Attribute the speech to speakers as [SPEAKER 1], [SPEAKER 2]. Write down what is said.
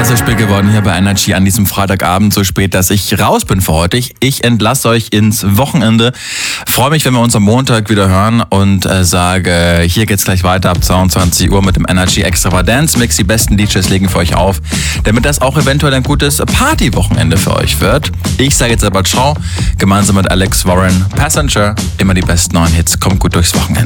[SPEAKER 1] so spät geworden hier bei Energy an diesem Freitagabend, so spät, dass ich raus bin für heute. Ich entlasse euch ins Wochenende. Freue mich, wenn wir uns am Montag wieder hören und sage, hier geht's gleich weiter ab 22 Uhr mit dem Energy Extravaganza Mix. Die besten DJs legen für euch auf, damit das auch eventuell ein gutes Partywochenende für euch wird. Ich sage jetzt aber ciao, gemeinsam mit Alex Warren, Passenger, immer die besten neuen Hits. Kommt gut durchs Wochenende.